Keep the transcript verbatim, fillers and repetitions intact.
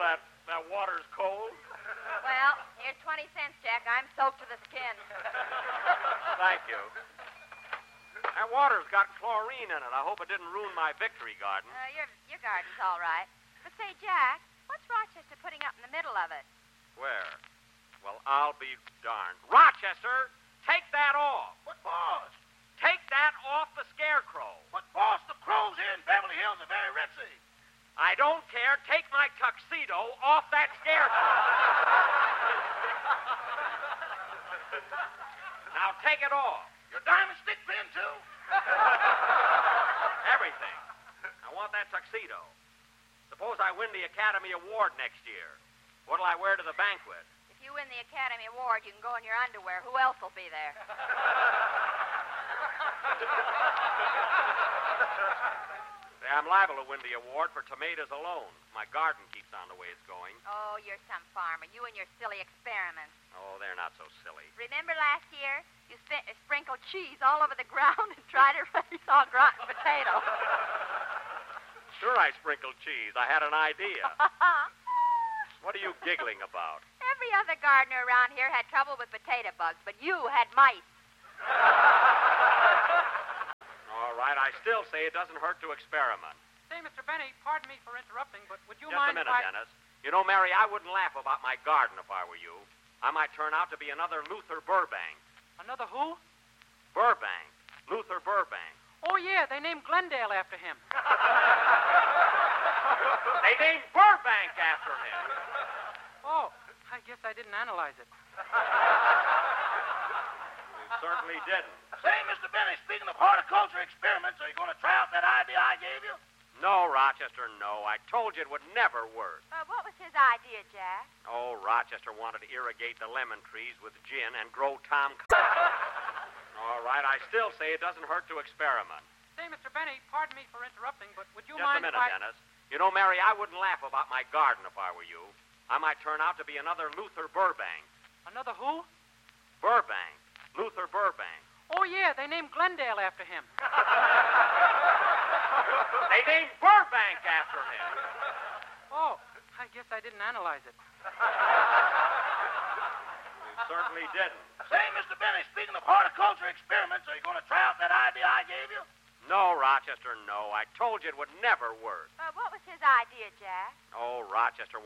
that, that water's cold. Well, here's twenty cents, Jack. I'm soaked to the skin. Thank you. That water's got chlorine in it. I hope it didn't ruin my victory garden. Uh, your, your garden's all right. But say, Jack, what's Rochester putting up in the middle of it? Where? Well, I'll be darned. Rochester, take that off. What boss? Take that off the scarecrow. What boss? The crows here in Beverly Hills are very ritzy. I don't care. Take my tuxedo off that scarecrow. Now take it off. Your diamond stick pin, too? Everything. I want that tuxedo. Suppose I win the Academy Award next year. What'll I wear to the banquet? If you win the Academy Award, you can go in your underwear. Who else will be there? Say, I'm liable to win the award for tomatoes alone. My garden keeps on the way it's going. Oh, you're some farmer. You and your silly experiments. Oh, they're not so silly. Remember last year? You sp- sprinkled cheese all over the ground and tried to raise all rotten potatoes. Sure, I sprinkled cheese. I had an idea. What are you giggling about? Every other gardener around here had trouble with potato bugs, but you had mice. All right, I still say it doesn't hurt to experiment. Say, Mister Benny, pardon me for interrupting, but would you Just mind a minute, if I... Dennis. You know, Mary, I wouldn't laugh about my garden if I were you. I might turn out to be another Luther Burbank. Another who? Burbank. Luther Burbank. Oh, yeah, they named Glendale after him. They named Burbank after him. Oh, I guess I didn't analyze it. You certainly didn't. Say, Mister Benny, speaking of horticulture experiments, are you going to try out that idea I gave you? No, Rochester, no. I told you it would never work. Uh, what was his idea, Jack? Oh, Rochester wanted to irrigate the lemon trees with gin and grow Tom... All right, I still say it doesn't hurt to experiment. Say, Mister Benny, pardon me for interrupting, but would you Just mind a minute, if I... Dennis. You know, Mary, I wouldn't laugh about my garden if I were you. I might turn out to be another Luther Burbank. Another who? Burbank. Luther Burbank. Oh, yeah, they named Glendale after him. They named Burbank after him. Oh, I guess I didn't analyze it. You certainly didn't. Say, Mister Benny, speaking of horticulture experiments, are you going to try out that idea I gave you? No, Rochester, no. I told you it would never work. Uh, what was his idea, Jack? Oh, Rochester